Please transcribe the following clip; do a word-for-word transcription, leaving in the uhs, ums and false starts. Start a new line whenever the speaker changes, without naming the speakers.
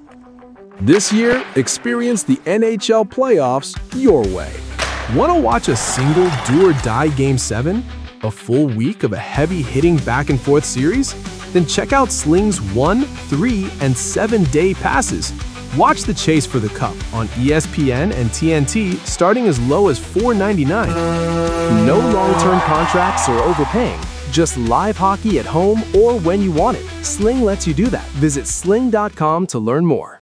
This year, experience the N H L playoffs your way. Want to watch a single do-or-die Game seven? A full week of a heavy-hitting back-and-forth series? Then check out Sling's one, three, and seven-day passes. Watch the chase for the cup on E S P N and T N T starting as low as four ninety-nine. No long-term contracts or overpaying. Just live hockey at home or when you want it. Sling lets you do that. Visit sling dot com to learn more.